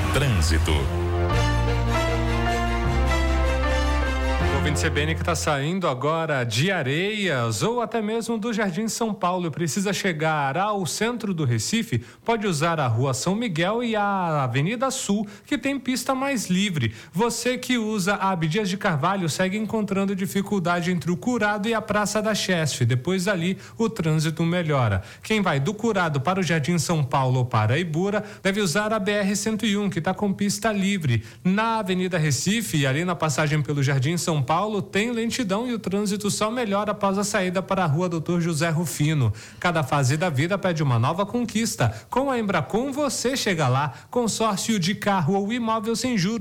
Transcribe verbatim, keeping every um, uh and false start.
Trânsito. O ouvinte C B N que está saindo agora de Areias ou até mesmo do Jardim São Paulo e precisa chegar ao centro do Recife, pode usar a Rua São Miguel e a Avenida Sul, que tem pista mais livre. Você que usa a Abdias de Carvalho segue encontrando dificuldade entre o Curado e a Praça da Chesf. Depois dali, o trânsito melhora. Quem vai do Curado para o Jardim São Paulo ou para Ibura deve usar a B R cento e um, que está com pista livre. Na Avenida Recife, ali na passagem pelo Jardim São Paulo, tem lentidão e o trânsito só melhora após a saída para a Rua Doutor José Rufino. Cada fase da vida pede uma nova conquista. Com a Embracon você chega lá. Consórcio de carro ou imóvel sem juros.